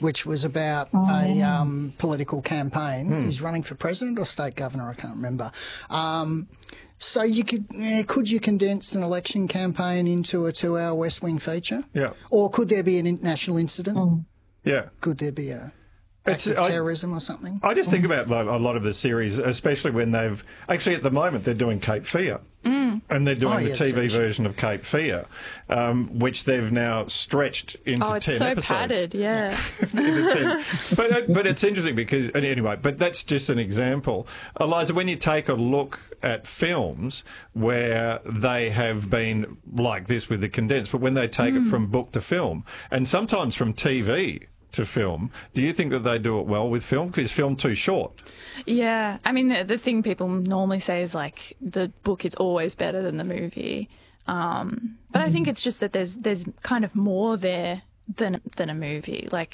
which was about a political campaign. He's running for president or state governor, I can't remember. So could you condense an election campaign into a 2-hour West Wing feature? Yeah. Or could there be a national incident? Yeah. Could there be a act of terrorism or something? I just think about a lot of the series, especially when they've... Actually, at the moment, they're doing Cape Fear. And they're doing the TV version of Cape Fear, which they've now stretched into 10 episodes. Oh, it's so padded, yeah. But it's interesting because... Anyway, but that's just an example. Eliza, when you take a look at films where they have been like this with the condensed, but when they take it from book to film, and sometimes from TV to film, do you think that they do it well with film? Because is film too short? Yeah. I mean, the thing people normally say is, like, the book is always better than the movie. But I think it's just that there's kind of more there than a movie. Like,